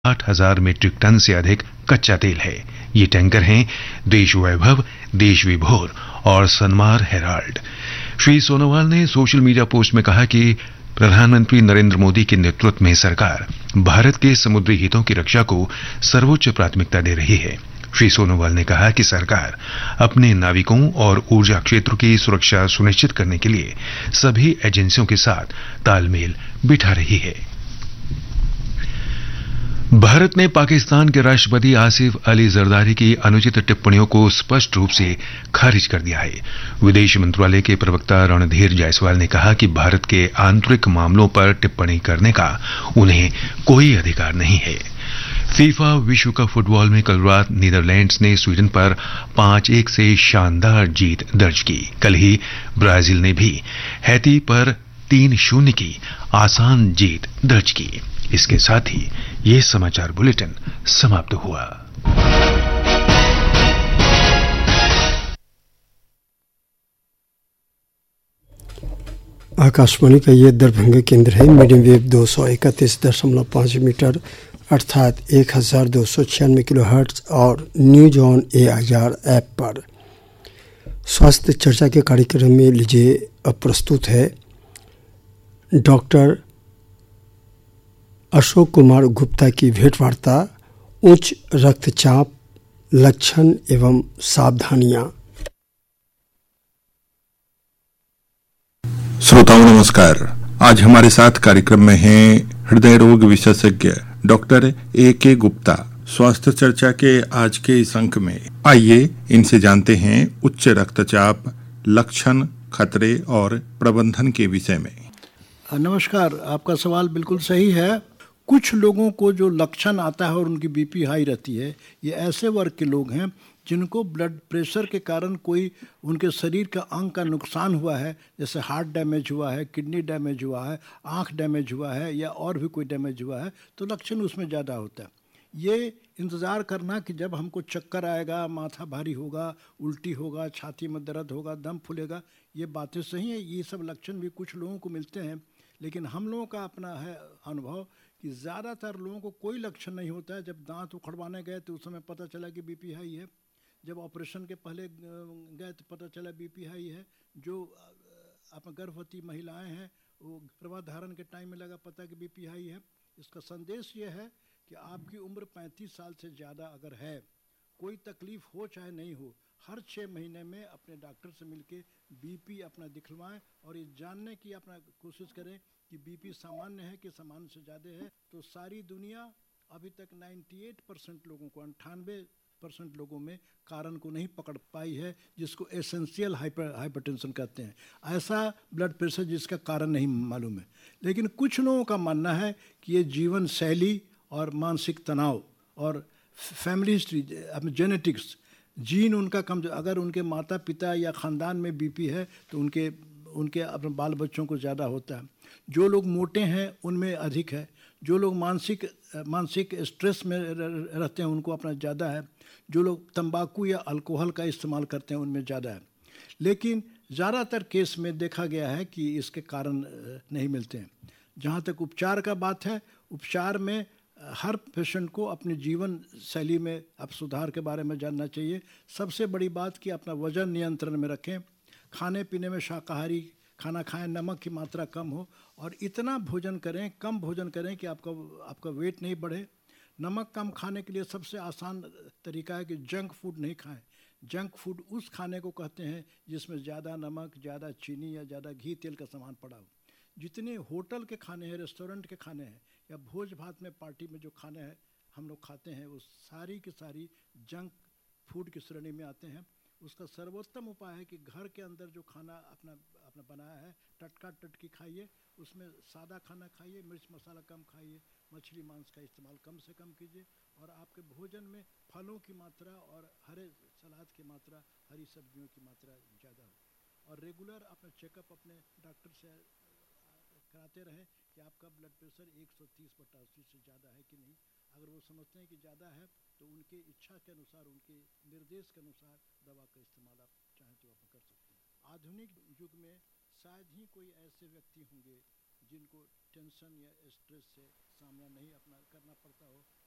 8,000 metric ton से अधिक कच्चा तेल है। ये टैंकर हैं देश वैभव, देश विभोर और सनमार हेराल्ड। श्री सोनोवाल ने सोशल मीडिया पोस्ट में कहा कि प्रधानमंत्री नरेंद्र मोदी के नेतृत्व में सरकार भारत के समुद्री हितों की रक्षा को सर्वोच्च प्राथमिकता दे रही है। श्री सोनोवाल ने कहा कि सरकार अपने नाविकों और ऊर्जा क्षेत्र की सुरक्षा सुनिश्चित करने के लिए सभी एजेंसियों के साथ तालमेल बिठा रही है। भारत ने पाकिस्तान के राष्ट्रपति आसिफ अली जरदारी की अनुचित टिप्पणियों को स्पष्ट रूप से खारिज कर दिया है। विदेश मंत्रालय के प्रवक्ता रणधीर जायसवाल ने कहा कि भारत के आंतरिक मामलों पर टिप्पणी करने का उन्हें कोई अधिकार नहीं है। फीफा विश्व कप फुटबॉल में कल रात नीदरलैंड्स ने स्वीडन पर 5-1 से शानदार जीत दर्ज की। कल ही ब्राजील ने भी हैती पर 3-0 की आसान जीत दर्ज की। इसके साथ ही ये समाचार बुलेटिन समाप्त हुआ। आकाशवाणी का ये दरभंगा केंद्र है। मीडियम वेव 231.5 मीटर अर्थात 1296 किलोहर्ट्ज और न्यूज ऑन AIR ऐप पर स्वास्थ्य चर्चा के कार्यक्रम में लीजिए अब प्रस्तुत है डॉक्टर अशोक कुमार गुप्ता की भेंटवार्ता उच्च रक्तचाप लक्षण एवं सावधानियां। श्रोताओं नमस्कार। आज हमारे साथ कार्यक्रम में हैं हृदय रोग विशेषज्ञ डॉक्टर AK गुप्ता। स्वास्थ्य चर्चा के आज के इस अंक में आइए इनसे जानते हैं उच्च रक्तचाप लक्षण, खतरे और प्रबंधन के विषय में। नमस्कार, आपका सवाल बिल्कुल सही है। कुछ लोगों को जो लक्षण आता है और उनकी BP हाई रहती है, ये ऐसे वर्ग के लोग हैं जिनको ब्लड प्रेशर के कारण कोई उनके शरीर का अंग का नुकसान हुआ है, जैसे हार्ट डैमेज हुआ है, किडनी डैमेज हुआ है, आँख डैमेज हुआ है या और भी कोई डैमेज हुआ है, तो लक्षण उसमें ज़्यादा होता है। ये इंतज़ार करना कि जब हमको चक्कर आएगा, माथा भारी होगा, उल्टी होगा, छाती में दर्द होगा, दम फूलेगा, ये बातें सही हैं। ये सब लक्षण भी कुछ लोगों को मिलते हैं, लेकिन हम लोगों का अपना है अनुभव कि ज़्यादातर लोगों को कोई लक्षण नहीं होता है। जब दांत उखड़वाने गए तो उस समय पता चला कि BP हाई है। जब ऑपरेशन के पहले गए तो पता चला BP हाई है। जो अपना गर्भवती महिलाएं हैं वो गर्भाधारण के टाइम में लगा पता कि BP हाई है। इसका संदेश ये है कि आपकी उम्र 35 साल से ज़्यादा अगर है, कोई तकलीफ हो चाहे नहीं हो, हर 6 महीने में अपने डॉक्टर से मिलके BP अपना दिखलवाएं और ये जानने की अपना कोशिश करें कि BP सामान्य है कि सामान्य से ज़्यादा है। तो सारी दुनिया अभी तक 98% लोगों को, 98% लोगों में कारण को नहीं पकड़ पाई है, जिसको एसेंशियल हाइपरटेंशन कहते हैं। ऐसा ब्लड प्रेशर जिसका कारण नहीं मालूम है। लेकिन कुछ लोगों का मानना है कि ये जीवन शैली और मानसिक तनाव और फैमिली हिस्ट्री, अपने जेनेटिक्स, जीन उनका कम, अगर उनके माता पिता या ख़ानदान में BP है तो उनके अपने बाल बच्चों को ज़्यादा होता है। जो लोग मोटे हैं उनमें अधिक है। जो लोग मानसिक स्ट्रेस में रहते हैं उनको अपना ज़्यादा है। जो लोग तंबाकू या अल्कोहल का इस्तेमाल करते हैं उनमें ज़्यादा है। लेकिन ज़्यादातर केस में देखा गया है कि इसके कारण नहीं मिलते हैं। जहाँ तक उपचार का बात है, उपचार में हर पेशेंट को अपनी जीवन शैली में अब सुधार के बारे में जानना चाहिए। सबसे बड़ी बात कि अपना वज़न नियंत्रण में रखें, खाने पीने में शाकाहारी खाना खाएं, नमक की मात्रा कम हो और इतना भोजन करें, कम भोजन करें कि आपका वेट नहीं बढ़े। नमक कम खाने के लिए सबसे आसान तरीका है कि जंक फूड नहीं खाएं। जंक फूड उस खाने को कहते हैं जिसमें ज़्यादा नमक, ज़्यादा चीनी या ज़्यादा घी तेल का सामान पड़ा हो। जितने होटल के खाने हैं, रेस्टोरेंट के खाने हैं या भोज भात में पार्टी में जो खाने हैं हम लोग खाते हैं, वो सारी की सारी जंक फूड की श्रेणी में आते हैं। उसका सर्वोत्तम उपाय है कि घर के अंदर जो खाना अपना बनाया है, टटकी खाइए, उसमें सादा खाना खाइए, मिर्च मसाला कम खाइए, मछली मांस का इस्तेमाल कम से कम कीजिए और आपके भोजन में फलों की मात्रा और हरे सलाद की मात्रा, हरी सब्जियों की मात्रा ज़्यादा हो। और रेगुलर अपना चेकअप अपने डॉक्टर से कराते रहें कि आपका ब्लड प्रेशर 130/80 से ज़्यादा है कि नहीं। अगर वो समझते हैं कि ज़्यादा है तो उनके इच्छा के अनुसार, उनके निर्देश के अनुसार दवा का इस्तेमाल आप चाहें तो आप कर सकते हैं। आधुनिक युग में शायद ही कोई ऐसे व्यक्ति होंगे जिनको टेंशन या स्ट्रेस से सामना नहीं अपना करना पड़ता हो।